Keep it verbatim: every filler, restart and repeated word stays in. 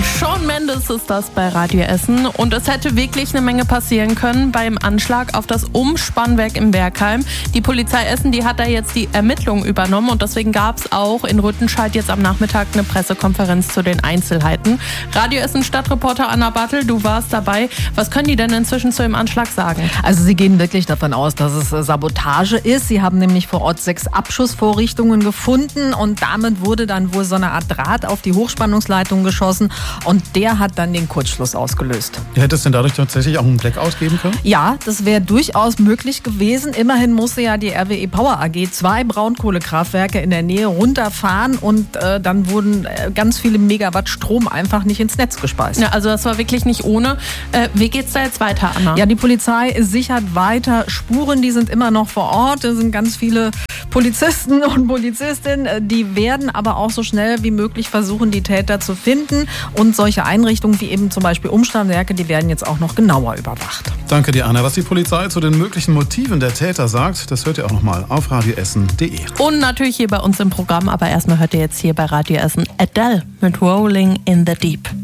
Shawn Mendes ist das bei Radio Essen und es hätte wirklich eine Menge passieren können beim Anschlag auf das Umspannwerk im Bergheim. Die Polizei Essen, die hat da jetzt die Ermittlungen übernommen und deswegen gab es auch in Rüttenscheid jetzt am Nachmittag eine Pressekonferenz zu den Einzelheiten. Radio Essen Stadtreporter Anna Bartel, du warst dabei. Was können die denn inzwischen zu dem Anschlag sagen? Also sie gehen wirklich davon aus, dass es Sabotage ist. Sie haben nämlich vor Ort sechs Abschussvorrichtungen gefunden und damit wurde dann wohl so eine Art Draht auf die Hochspannungsleitung geschossen und der hat dann den Kurzschluss ausgelöst. Hätte es denn dadurch tatsächlich auch einen Blackout geben können? Ja, das wäre durchaus möglich gewesen. Immerhin musste ja die R W E Power A G zwei Braunkohlekraftwerke in der Nähe runterfahren und äh, dann wurden äh, ganz viele Megawatt Strom einfach nicht ins Netz gespeist. Ja, also das war wirklich nicht ohne. Äh, wie geht's da jetzt weiter, Anna? Ja, die Polizei sichert weiter Spuren, die sind immer noch vor Ort. Da sind ganz viele Polizisten und Polizistinnen, die werden aber auch so schnell wie möglich versuchen, die Täter zu finden. Und solche Einrichtungen wie eben zum Beispiel Umspannwerke, die werden jetzt auch noch genauer überwacht. Danke dir, Anna. Was die Polizei zu den möglichen Motiven der Täter sagt, das hört ihr auch nochmal auf radioessen punkt de. Und natürlich hier bei uns im Programm, aber erstmal hört ihr jetzt hier bei Radio Essen Adele mit Rolling in the Deep.